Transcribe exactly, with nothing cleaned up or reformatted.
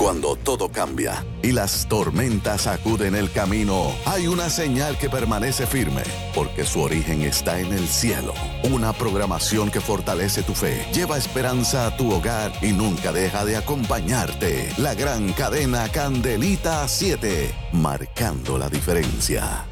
Cuando todo cambia y las tormentas sacuden el camino, hay una señal que permanece firme, porque su origen está en el cielo. Una programación que fortalece tu fe, lleva esperanza a tu hogar y nunca deja de acompañarte. La gran cadena Candelita siete, marcando la diferencia.